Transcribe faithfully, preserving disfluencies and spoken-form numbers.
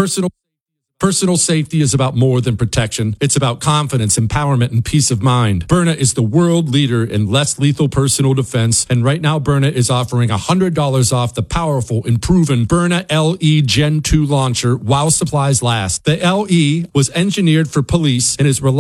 Personal Personal safety is about more than protection. It's about confidence, empowerment, and peace of mind. Byrna is the world leader in less lethal personal defense, and right now Byrna is offering one hundred dollars off the powerful and proven Byrna L E Gen two launcher while supplies last. The L E was engineered for police and is reliable